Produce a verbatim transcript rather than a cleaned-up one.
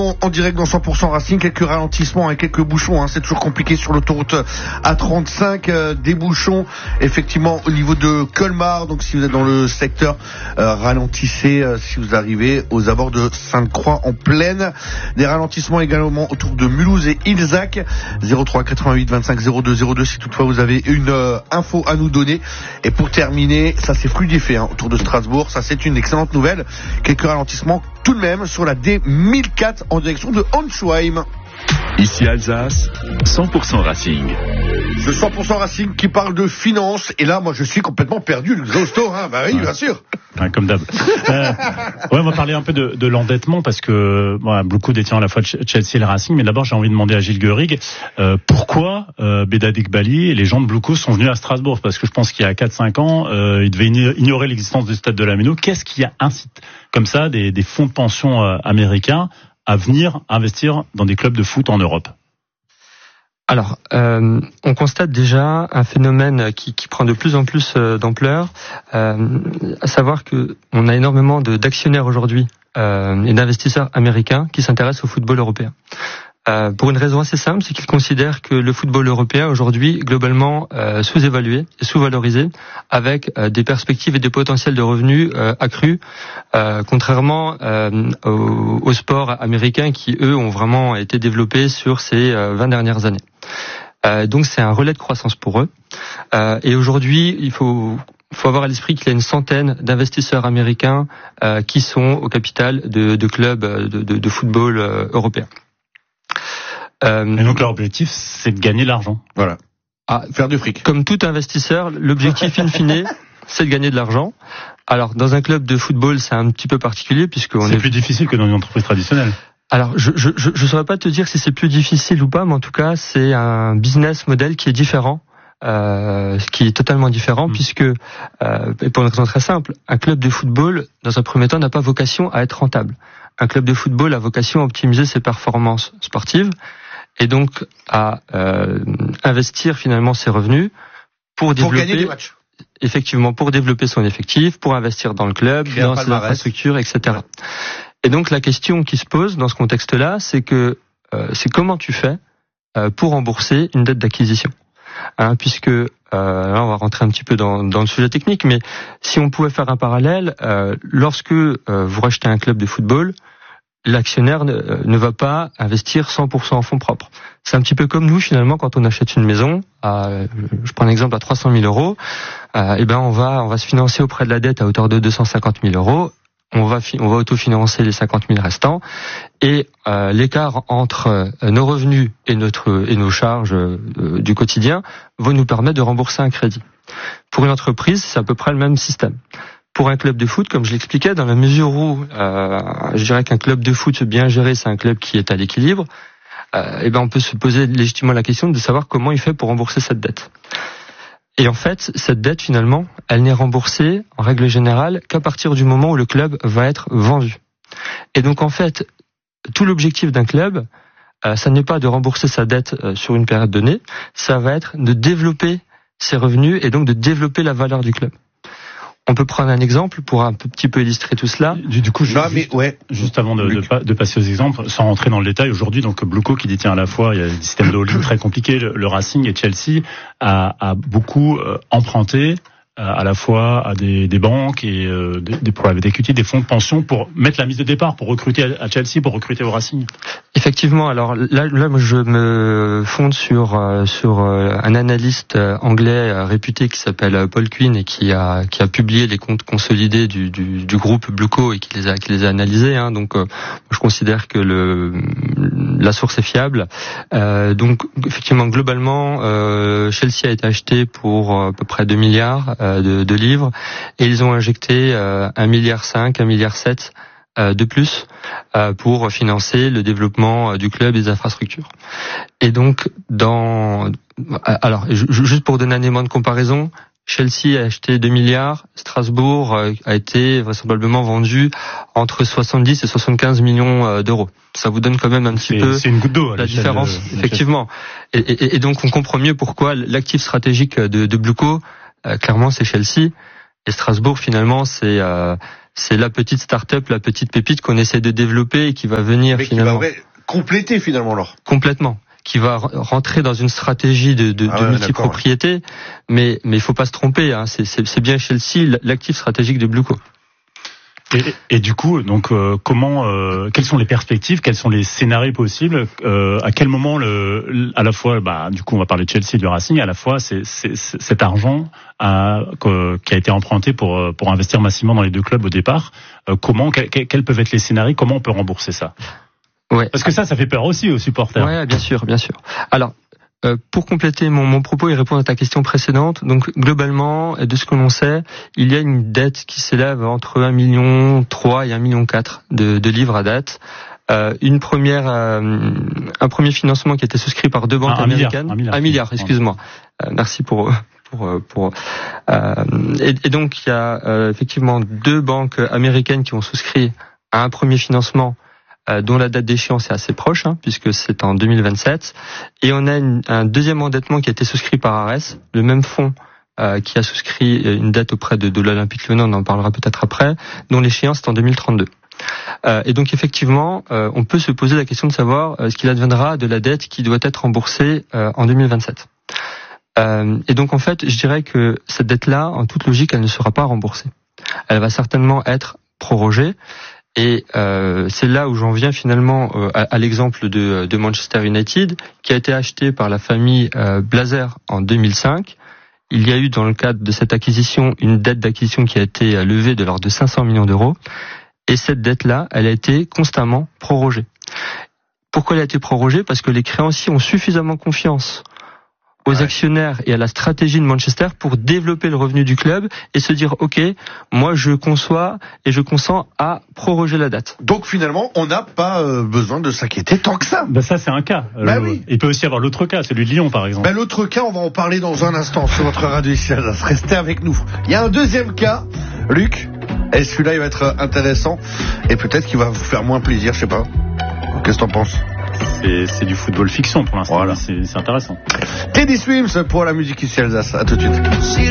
également en direct dans cent pour cent Racing, quelques ralentissements et quelques bouchons, hein. C'est toujours compliqué sur l'autoroute A trente-cinq, euh, des bouchons effectivement au niveau de Colmar, donc si vous êtes dans le secteur, euh, ralentissez euh, si vous arrivez aux abords de Sainte-Croix en plaine. Des ralentissements également autour de Mulhouse et Ilzac, zéro trois quatre-vingt-huit vingt-cinq zéro deux zéro deux si toutefois vous avez une euh, info à nous donner. Et pour terminer, ça c'est fluidifié hein, autour de Strasbourg, ça c'est une excellente nouvelle, quelques ralentissements tout de même sur la D mille quatre en direction de Honsheim. Ici Alsace, cent pour cent Racing. Le cent pour cent Racing qui parle de finance, et là moi je suis complètement perdu, le Xosto, hein, bah oui, ouais. Bien sûr. Ouais, comme d'hab. euh, ouais, on va parler un peu de, de l'endettement parce que bon, beaucoup détient à la fois Chelsea et le Racing, mais d'abord j'ai envie de demander à Gilles Guerig euh, pourquoi euh, Behdad Eghbali et les gens de Blueco sont venus à Strasbourg, parce que je pense qu'il y a quatre cinq ans, euh, ils devaient ignorer l'existence du stade de la Méno. Qu'est-ce qui a incité comme ça des, des fonds de pension euh, américains à venir investir dans des clubs de foot en Europe? Alors, euh, on constate déjà un phénomène qui, qui prend de plus en plus euh, d'ampleur, euh, à savoir que on a énormément de, d'actionnaires aujourd'hui euh, et d'investisseurs américains qui s'intéressent au football européen. Euh, pour une raison assez simple, c'est qu'ils considèrent que le football européen aujourd'hui globalement euh, sous-évalué et sous-valorisé, avec euh, des perspectives et des potentiels de revenus euh, accrus, euh, contrairement euh, aux, aux sports américains qui eux ont vraiment été développés sur ces euh, vingt dernières années. Euh, donc c'est un relais de croissance pour eux. Euh, et aujourd'hui, il faut Il faut avoir à l'esprit qu'il y a une centaine d'investisseurs américains euh, qui sont au capital de, de clubs de, de, de football euh, européens. Euh, et donc leur objectif, c'est de gagner de l'argent. Voilà. Ah, faire du fric. Comme tout investisseur, l'objectif in fine, c'est de gagner de l'argent. Alors, dans un club de football, c'est un petit peu particulier puisque on c'est est plus difficile que dans une entreprise traditionnelle. Alors, je je je, je saurais pas te dire si c'est plus difficile ou pas, mais en tout cas, c'est un business model qui est différent. Euh, qui est totalement différent, mmh. puisque, euh, et pour une raison très simple, un club de football, dans un premier temps, n'a pas vocation à être rentable. Un club de football a vocation à optimiser ses performances sportives et donc à euh, investir finalement ses revenus pour, pour développer, gagner des matchs. Effectivement, pour développer son effectif, pour investir dans le club, créer dans ses infrastructures, et cetera. Ouais. Et donc la question qui se pose dans ce contexte-là, c'est que euh, c'est comment tu fais euh, pour rembourser une dette d'acquisition. Hein, puisque euh, là on va rentrer un petit peu dans, dans le sujet technique, mais si on pouvait faire un parallèle, euh, lorsque euh, vous rachetez un club de football, l'actionnaire ne, ne va pas investir cent pour cent en fonds propres. C'est un petit peu comme nous finalement quand on achète une maison, à, je prends un exemple à trois cent mille euros, euh, et ben on va on va se financer auprès de la dette à hauteur de deux cent cinquante mille euros. On va on va autofinancer les cinquante mille restants et euh, l'écart entre euh, nos revenus et notre et nos charges euh, du quotidien va nous permettre de rembourser un crédit. Pour une entreprise, c'est à peu près le même système. Pour un club de foot, comme je l'expliquais, dans la mesure où euh, je dirais qu'un club de foot bien géré, c'est un club qui est à l'équilibre, euh, et ben on peut se poser légitimement la question de savoir comment il fait pour rembourser cette dette. Et en fait, cette dette, finalement, elle n'est remboursée, en règle générale, qu'à partir du moment où le club va être vendu. Et donc, en fait, tout l'objectif d'un club, euh, ça n'est pas de rembourser sa dette euh, sur une période donnée, ça va être de développer ses revenus et donc de développer la valeur du club. On peut prendre un exemple pour un petit peu illustrer tout cela. Du, du coup, je, non, juste, mais ouais. juste avant de, de, de passer aux exemples, sans rentrer dans le détail, aujourd'hui, donc Blueco qui détient à la fois, il y a des systèmes de holding très compliqués, le, le Racing et Chelsea a, a beaucoup euh, emprunté à la fois à des, des banques et euh, des, des private equity, des fonds de pension pour mettre la mise de départ, pour recruter à Chelsea, pour recruter au Racing. Effectivement, alors là, là je me fonde sur euh, sur euh, un analyste anglais euh, réputé qui s'appelle Paul Quinn et qui a qui a publié les comptes consolidés du du, du groupe Blueco et qui les a qui les a analysés. Hein, donc, euh, je considère que le la source est fiable. Euh, donc, effectivement, globalement, euh, Chelsea a été acheté pour à peu près deux milliards. Euh, De, de livres et ils ont injecté euh, un milliard cinq, un milliard sept euh, de plus euh, pour financer le développement euh, du club et des infrastructures. Et donc, dans alors juste pour donner un élément de comparaison, Chelsea a acheté deux milliards, Strasbourg euh, a été vraisemblablement vendu entre soixante-dix et soixante-quinze millions euh, d'euros. Ça vous donne quand même un petit c'est, peu c'est une goutte d'eau, la différence, de, effectivement. Et, et, et donc on comprend mieux pourquoi l'actif stratégique de, de Blueco, Euh, clairement, c'est Chelsea et Strasbourg. Finalement, c'est euh, c'est la petite start-up, la petite pépite qu'on essaie de développer et qui va venir mais finalement qui va compléter finalement alors. Complètement. Qui va rentrer dans une stratégie de, de, ah ouais, de multipropriété, ouais. mais mais il faut pas se tromper. Hein, c'est, c'est, c'est bien Chelsea, l'actif stratégique de Blue Co. Et, et du coup, donc euh, comment, euh, quelles sont les perspectives, quels sont les scénarios possibles, euh, à quel moment le, à la fois, bah, du coup, on va parler de Chelsea et du Racing, à la fois, c'est, c'est, c'est cet argent à, que, qui a été emprunté pour pour investir massivement dans les deux clubs au départ. Euh, comment, quels, quels peuvent être les scénarios, comment on peut rembourser ça? Ouais. Parce que ça, ça fait peur aussi aux supporters. Ouais, bien sûr, bien sûr. Alors. Euh, pour compléter mon, mon propos et répondre à ta question précédente, donc globalement, de ce que l'on sait, il y a une dette qui s'élève entre un million trois et un million quatre de, de livres à date. Euh, une première, euh, un premier financement qui a été souscrit par deux banques un, américaines, un milliard, un milliard, excuse-moi. Euh, merci pour pour pour. Euh, et, et donc il y a euh, effectivement deux banques américaines qui ont souscrit à un premier financement, dont la date d'échéance est assez proche, hein, puisque c'est en deux mille vingt-sept. Et on a une, un deuxième endettement qui a été souscrit par Ares, le même fonds euh, qui a souscrit une dette auprès de, de l'Olympique Lyonnais, on en parlera peut-être après, dont l'échéance est en deux mille trente-deux. Euh, et donc effectivement, euh, on peut se poser la question de savoir euh, ce qu'il adviendra de la dette qui doit être remboursée euh, en deux mille vingt-sept. Euh, et donc en fait, je dirais que cette dette-là, en toute logique, elle ne sera pas remboursée. Elle va certainement être prorogée. Et euh, c'est là où j'en viens finalement euh, à, à l'exemple de, de Manchester United, qui a été acheté par la famille euh, Blazer en deux mille cinq. Il y a eu dans le cadre de cette acquisition une dette d'acquisition qui a été levée de l'ordre de cinq cents millions d'euros. Et cette dette-là, elle a été constamment prorogée. Pourquoi elle a été prorogée? Parce que les créanciers ont suffisamment confiance aux ouais. actionnaires et à la stratégie de Manchester pour développer le revenu du club et se dire ok, moi je conçois et je consens à proroger la date. Donc finalement, on n'a pas euh, besoin de s'inquiéter tant que ça. Ben ça c'est un cas. Bah le, oui. Il peut aussi y avoir l'autre cas, celui de Lyon par exemple. Ben l'autre cas, on va en parler dans un instant sur votre radio ici. Restez avec nous. Il y a un deuxième cas, Luc. Et celui-là, il va être intéressant et peut-être qu'il va vous faire moins plaisir, je sais pas. Qu'est-ce que t'en penses? C'est, c'est du football fiction pour l'instant. Voilà. C'est, c'est intéressant. Teddy Swims pour la musique ici Alsace. À tout de suite.